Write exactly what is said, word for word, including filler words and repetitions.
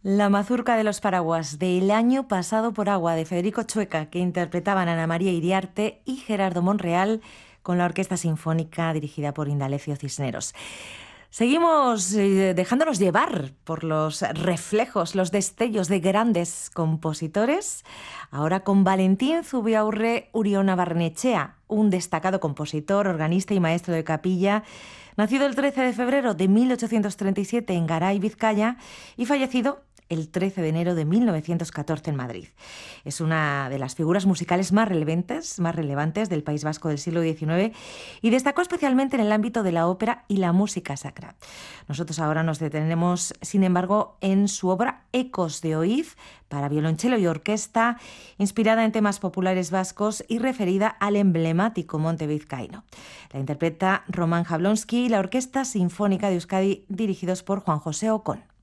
La mazurca de los paraguas del año pasado por agua de Federico Chueca, que interpretaban Ana María Iriarte y Gerardo Monreal con la Orquesta Sinfónica dirigida por Indalecio Cisneros. Seguimos eh, dejándonos llevar por los reflejos, los destellos de grandes compositores. Ahora con Valentín Zubiaurre Uriona Barnechea, un destacado compositor, organista y maestro de capilla, nacido el trece de febrero de mil ochocientos treinta y siete en Garay, Vizcaya, y fallecido el trece de enero de mil novecientos catorce en Madrid. Es una de las figuras musicales más relevantes, más relevantes del País Vasco del siglo diecinueve y destacó especialmente en el ámbito de la ópera y la música sacra. Nosotros ahora nos detenemos, sin embargo, en su obra Ecos de Oiz, para violonchelo y orquesta, inspirada en temas populares vascos y referida al emblemático monte vizcaíno. La interpreta Román Jablonski y la Orquesta Sinfónica de Euskadi, dirigidos por Juan José Ocón.